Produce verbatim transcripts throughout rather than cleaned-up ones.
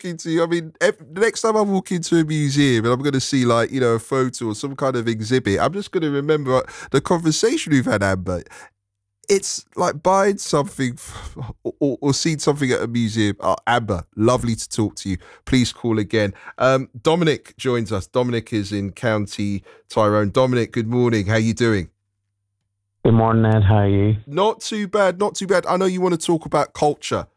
into, I mean, ev- the next time I walk into a museum and I'm going to see like, you know, a photo or some kind of exhibit, I'm just going to remember the conversation we've had, Amber. It's like buying something or, or, or seeing something at a museum. Oh, Amber, lovely to talk to you. Please call again. Um, Dominic joins us. Dominic is in County Tyrone. Dominic, good morning. How you doing? Good morning, Ed. How are you? Not too bad, not too bad. I know you want to talk about culture.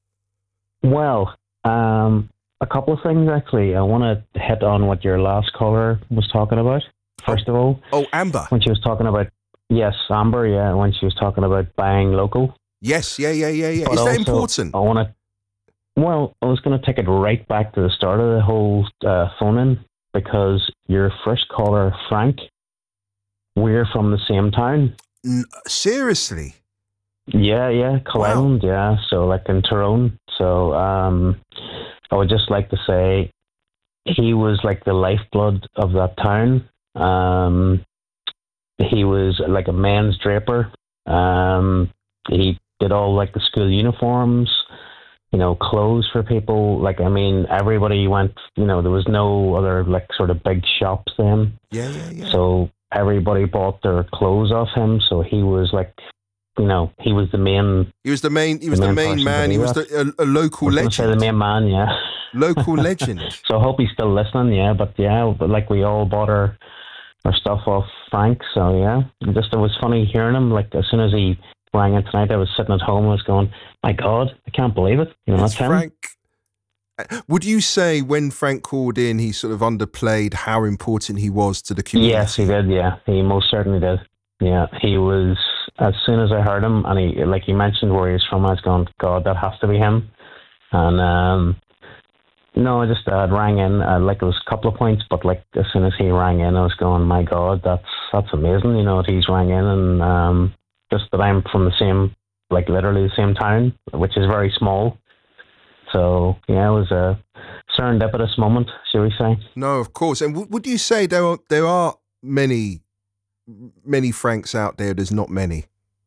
Well, um, a couple of things actually. I want to hit on what your last caller was talking about, first oh. of all. Oh, Amber. When she was talking about, yes, Amber, yeah, when she was talking about buying local. Yes, yeah, yeah, yeah, yeah. But Is also, that important? I want to, well, I was going to take it right back to the start of the whole uh, phone-in, because your first caller, Frank, we're from the same town. N- seriously? Yeah, yeah, Cleveland, wow. Yeah. So like in Tyrone. So um, I would just like to say he was like the lifeblood of that town. Um, he was like a man's draper. Um, he did all like the school uniforms, you know, clothes for people. Like, I mean, everybody went, you know, there was no other like sort of big shops then. Yeah, yeah, yeah. So everybody bought their clothes off him. So he was like, you know, he was the main. He was the main. He was the main, the main man. He was the, a, a local I was legend. Say the main man, yeah. Local legend. So I hope he's still listening. Yeah, but yeah, but like we all bought our our stuff off Frank. So yeah, just it was funny hearing him. Like as soon as he rang in tonight, I was sitting at home. I was going, my God, I can't believe it. You know, it's that's Frank. him. Would you say when Frank called in, he sort of underplayed how important he was to the community? Yes, he did. Yeah, he most certainly did. Yeah, he was. As soon as I heard him, and he like he mentioned where he's from, I was going, God, that has to be him. And um, no, I just uh, rang in. Uh, like it was a couple of points, but like as soon as he rang in, I was going, my God, that's that's amazing. You know, that he's rang in, and um, just that I'm from the same, like literally the same town, which is very small. So yeah, it was a serendipitous moment, shall we say? No, of course. And w- would you say there are there are many many Franks out there? There's not many.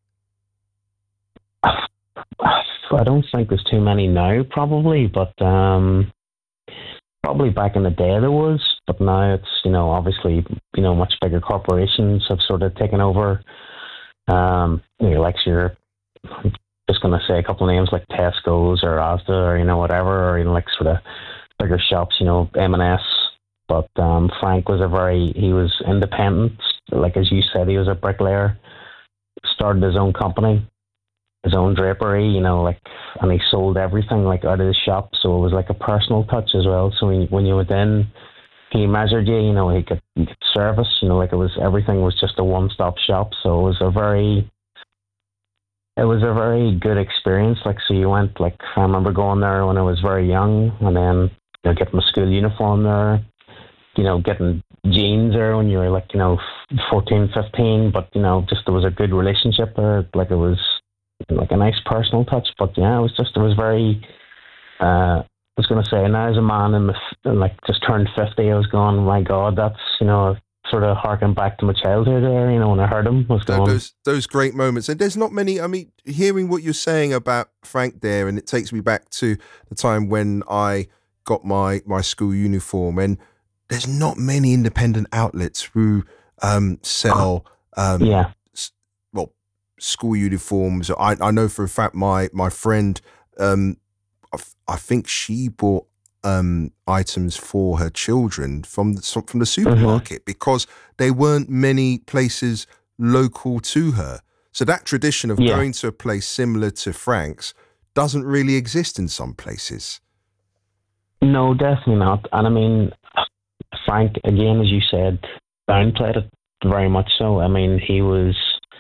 I don't think there's too many now, probably, but um, probably back in the day there was. But now it's, you know, obviously, you know, much bigger corporations have sort of taken over. Um, you know, like your, I'm just going to say a couple of names like Tesco's or Asda or, you know, whatever, or, you know, like sort of bigger shops, you know, M and S. But um, Frank was a very, he was independent. Like, as you said, he was a bricklayer, started his own company, his own drapery, you know, like, and he sold everything like out of the shop. So it was like a personal touch as well. So when, when you went in, he measured you, you know, he could, he could service, you know, like it was, everything was just a one-stop shop. So it was a very, it was a very good experience. Like, so you went, like, I remember going there when I was very young, and then, you know, getting my school uniform there, you know, getting jeans there when you were like, you know, fourteen, fifteen, but, you know, just there was a good relationship there. Like, it was like a nice personal touch. But yeah, it was just, it was very, uh, I was going to say, now as a man and like just turned fifty, I was going, my God, that's, you know, sort of harking back to my childhood there, you know, when I heard him. I was going, those, those great moments. And there's not many, I mean, hearing what you're saying about Frank there, and it takes me back to the time when I got my, my school uniform, and there's not many independent outlets who um, sell um, yeah. s- well, school uniforms. I, I know for a fact my, my friend, um, I, f- I think she bought um, items for her children from the, from the supermarket mm-hmm. because there weren't many places local to her. So that tradition of yeah. going to a place similar to Frank's doesn't really exist in some places. No, definitely not. And I mean, Frank, again, as you said, downplayed it very much so. I mean, he was,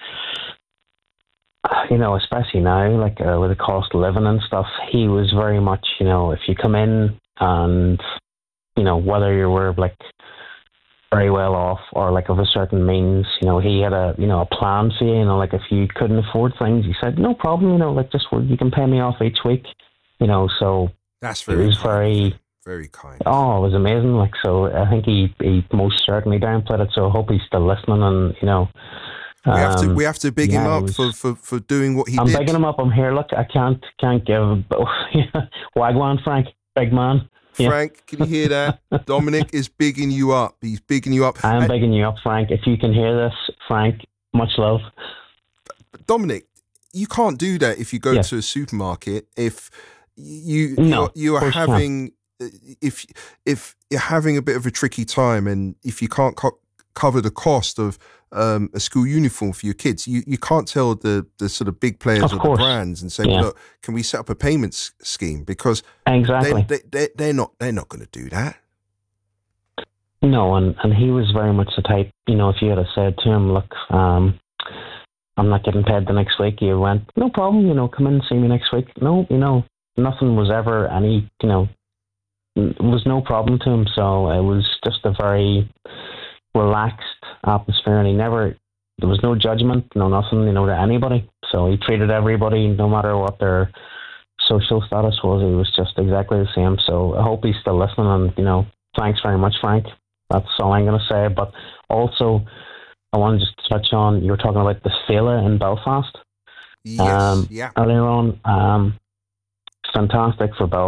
you know, especially now, like uh, with the cost of living and stuff, he was very much, you know, if you come in and, you know, whether you were like very well off or like of a certain means, you know, he had a, you know, a plan for you, you know, like if you couldn't afford things, he said, no problem, you know, like just you can pay me off each week, you know, so that's very, it was kind. very, very kind. Oh, it was amazing. Like, so I think he, he most certainly downplayed it. So I hope he's still listening. And you know, um, we have to we have to big yeah, him up was, for, for, for doing what he I'm did. I'm bigging him up. I'm here. Look, I can't can't give Wagwan Frank. big man. Yeah. Frank, can you hear that? Dominic is bigging you up. He's bigging you up. I'm And bigging you up, Frank. If you can hear this, Frank, much love. Dominic, you can't do that if you go Yes. to a supermarket. If you No, you're, you of are course you can't. having if if you're having a bit of a tricky time, and if you can't co- cover the cost of um, a school uniform for your kids, you, you can't tell the the sort of big players Of or the course. brands and say, Yeah. well, look, can we set up a payment s- scheme? Because Exactly. they, they, they, they're not they're not going to do that. No, and, and he was very much the type, you know, if you had have said to him, look, um, I'm not getting paid the next week, he went, no problem, you know, come in and see me next week. No, you know, nothing was ever any, you know, it was no problem to him. So it was just a very relaxed atmosphere, and he never, there was no judgment, no nothing, you know, to anybody. So he treated everybody, no matter what their social status was, he was just exactly the same. So I hope he's still listening, and, you know, thanks very much, Frank. That's all I'm going to say. But also, I want to just touch on, you were talking about the Fela in Belfast Yes, um, yeah. earlier on. Um, fantastic for Belfast.